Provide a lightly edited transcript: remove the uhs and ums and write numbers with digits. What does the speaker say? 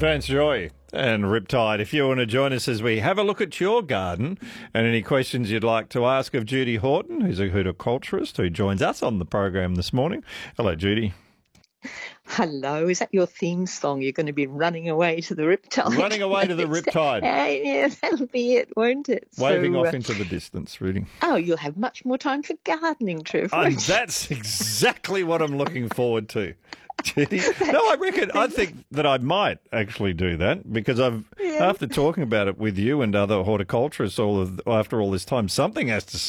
Vance Joy and Riptide. If you want to join us as we have a look at your garden and any questions you'd like to ask of Judy Horton, who's a horticulturist who joins us on the program this morning. Hello, Judy. Hello, is that your theme song? You're going to be running away to the Riptide. Running away to the Riptide. Yeah, that'll be it, won't it? Waving off into the distance, Rudy. Oh, you'll have much more time for gardening, Trev. And that's exactly what I'm looking forward to. Judy. No, I think that I might actually do that because after talking about it with you and other horticulturists after all this time, something has to